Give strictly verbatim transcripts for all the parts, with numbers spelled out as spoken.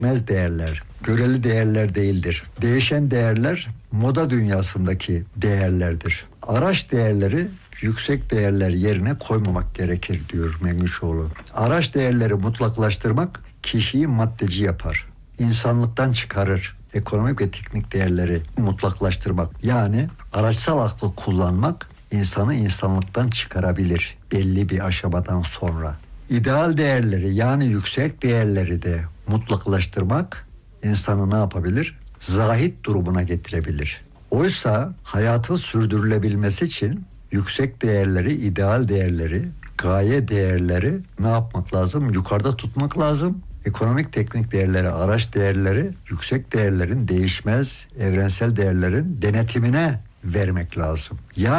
değişmez değerler, göreli değerler değildir. Değişen değerler moda dünyasındaki değerlerdir. Araç değerleri yüksek değerler yerine koymamak gerekir diyor Mengüçoğlu. Araç değerleri mutlaklaştırmak kişiyi maddeci yapar. İnsanlıktan çıkarır. Ekonomik ve teknik değerleri mutlaklaştırmak, yani araçsal aklı kullanmak insanı insanlıktan çıkarabilir belli bir aşamadan sonra. İdeal değerleri, yani yüksek değerleri de mutlaklaştırmak insanı ne yapabilir? Zahit durumuna getirebilir. Oysa hayatın sürdürülebilmesi için yüksek değerleri, ideal değerleri, gaye değerleri ne yapmak lazım? Yukarıda tutmak lazım. Ekonomik teknik değerleri, araç değerleri, yüksek değerlerin, değişmez evrensel değerlerin denetimine vermek lazım.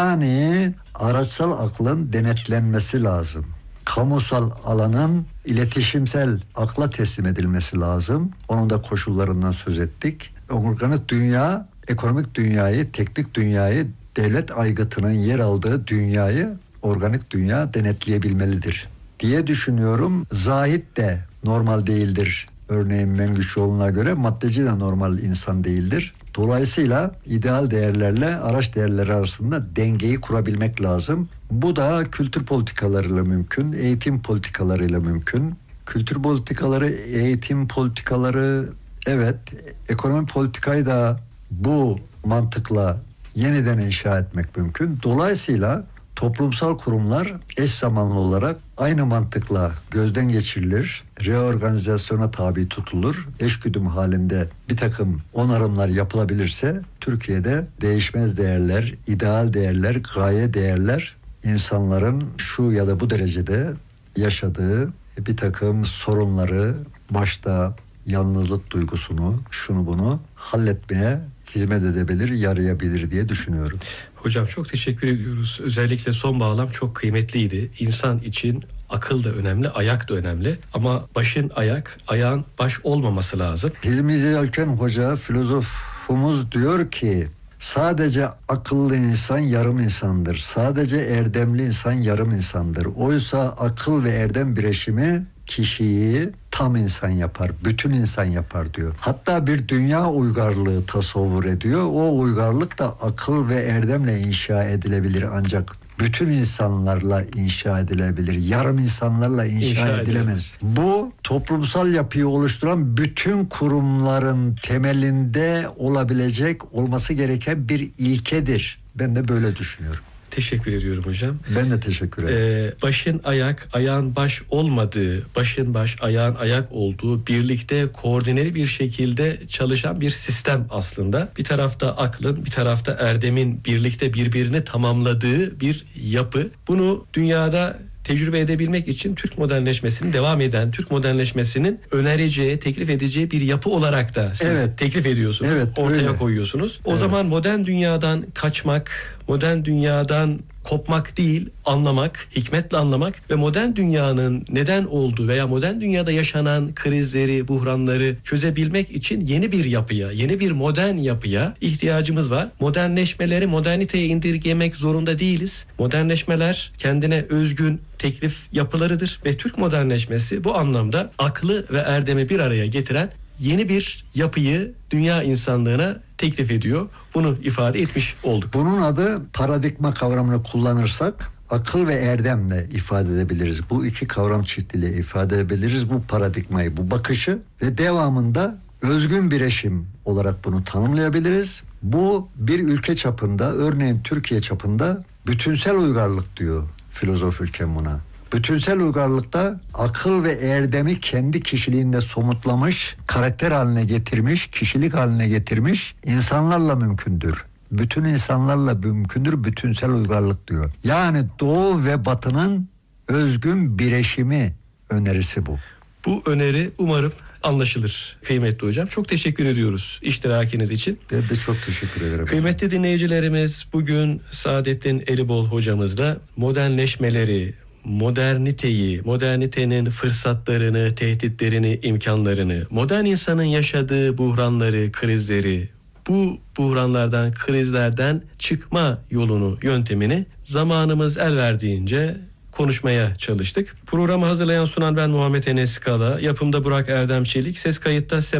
Yani araçsal aklın denetlenmesi lazım. Kamusal alanın iletişimsel akla teslim edilmesi lazım. Onun da koşullarından söz ettik. Organik dünya, ekonomik dünyayı, teknik dünyayı, devlet aygıtının yer aldığı dünyayı organik dünya denetleyebilmelidir diye düşünüyorum. Zahit de normal değildir. Örneğin Mengüçoğlu'na göre maddeci de normal insan değildir. Dolayısıyla ideal değerlerle araç değerleri arasında dengeyi kurabilmek lazım. Bu da kültür politikalarıyla mümkün, eğitim politikalarıyla mümkün. Kültür politikaları, eğitim politikaları, evet, ekonomi politikayı da bu mantıkla yeniden inşa etmek mümkün. Dolayısıyla toplumsal kurumlar eş zamanlı olarak aynı mantıkla gözden geçirilir, reorganizasyona tabi tutulur, eşgüdüm halinde bir takım onarımlar yapılabilirse Türkiye'de değişmez değerler, ideal değerler, gaye değerler, insanların şu ya da bu derecede yaşadığı bir takım sorunları, başta yalnızlık duygusunu, şunu bunu halletmeye hizmet edebilir, yarayabilir diye düşünüyorum. Hocam çok teşekkür ediyoruz. Özellikle son bağlam çok kıymetliydi. İnsan için akıl da önemli, ayak da önemli. Ama başın ayak, ayağın baş olmaması lazım. Hilmi Ziya Hoca, filozofumuz, diyor ki sadece akıllı insan yarım insandır. Sadece erdemli insan yarım insandır. Oysa akıl ve erdem birleşimi kişiyi tam insan yapar, bütün insan yapar diyor. Hatta bir dünya uygarlığı tasavvur ediyor. O uygarlık da akıl ve erdemle inşa edilebilir, ancak bütün insanlarla inşa edilebilir. Yarım insanlarla inşa, inşa edilemez. edilemez. Bu toplumsal yapıyı oluşturan bütün kurumların temelinde olabilecek, olması gereken bir ilkedir. Ben de böyle düşünüyorum. Teşekkür ediyorum hocam. Ben de teşekkür ederim. Ee, başın ayak, ayağın baş olmadığı, başın baş, ayağın ayak olduğu, birlikte koordineli bir şekilde çalışan bir sistem aslında. Bir tarafta aklın, bir tarafta erdemin birlikte birbirini tamamladığı bir yapı. Bunu dünyada tecrübe edebilmek için Türk modernleşmesinin devam eden, Türk modernleşmesinin önereceği, teklif edeceği bir yapı olarak da siz evet. teklif ediyorsunuz, evet, ortaya öyle. koyuyorsunuz. O evet. zaman modern dünyadan kaçmak, modern dünyadan kopmak değil, anlamak, hikmetle anlamak ve modern dünyanın neden olduğu veya modern dünyada yaşanan krizleri, buhranları çözebilmek için yeni bir yapıya, yeni bir modern yapıya ihtiyacımız var. Modernleşmeleri moderniteye indirgemek zorunda değiliz. Modernleşmeler kendine özgün teklif yapılarıdır ve Türk modernleşmesi bu anlamda aklı ve erdemi bir araya getiren yeni bir yapıyı dünya insanlığına teklif ediyor. Bunu ifade etmiş olduk. Bunun adı paradigma kavramını kullanırsak akıl ve erdemle ifade edebiliriz. Bu iki kavram çiftliğiyle ifade edebiliriz bu paradigmayı, bu bakışı ve devamında özgün birleşim olarak bunu tanımlayabiliriz. Bu bir ülke çapında, örneğin Türkiye çapında bütünsel uygarlık diyor filozof ülkem buna. Bütünsel uygarlıkta akıl ve erdemi kendi kişiliğinde somutlamış, karakter haline getirmiş, kişilik haline getirmiş insanlarla mümkündür. Bütün insanlarla mümkündür bütünsel uygarlık diyor. Yani Doğu ve Batı'nın özgün birleşimi önerisi bu. Bu öneri umarım anlaşılır kıymetli hocam. Çok teşekkür ediyoruz iştirakiniz için. Ben de çok teşekkür ederim. Kıymetli dinleyicilerimiz, bugün Saadettin Elibol hocamızla modernleşmeleri, moderniteyi, modernitenin fırsatlarını, tehditlerini, imkanlarını, modern insanın yaşadığı buhranları, krizleri, bu buhranlardan, krizlerden çıkma yolunu, yöntemini zamanımız el verdiğince konuşmaya çalıştık. Programı hazırlayan sunan ben Muhammed Enes Kala, yapımda Burak Erdem Çelik, ses kayıtta Sema